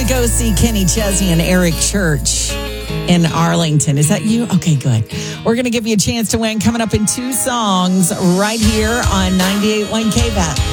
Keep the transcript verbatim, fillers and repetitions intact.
to go see Kenny Chesney and Eric Church in Arlington. Is that you? Okay, good. We're going to give you a chance to win coming up in two songs right here on ninety-eight point one K V A T.